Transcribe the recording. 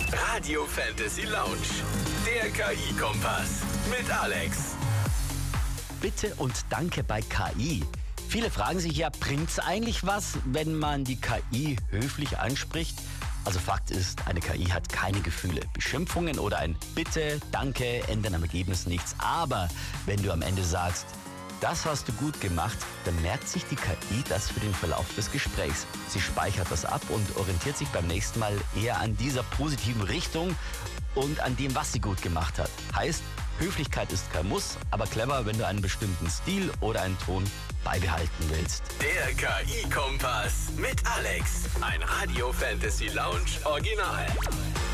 Radio Fantasy Lounge. Der KI-Kompass mit Alex. Bitte und Danke bei KI. Viele fragen sich ja, bringt's eigentlich was, wenn man die KI höflich anspricht? Also Fakt ist, eine KI hat keine Gefühle. Beschimpfungen oder ein Bitte, Danke ändern am Ergebnis nichts. Aber wenn du am Ende sagst, das hast du gut gemacht, dann merkt sich die KI das für den Verlauf des Gesprächs. Sie speichert das ab und orientiert sich beim nächsten Mal eher an dieser positiven Richtung und an dem, was sie gut gemacht hat. Heißt, Höflichkeit ist kein Muss, aber clever, wenn du einen bestimmten Stil oder einen Ton beibehalten willst. Der KI-Kompass mit Alex. Ein Radio Fantasy Lounge Original.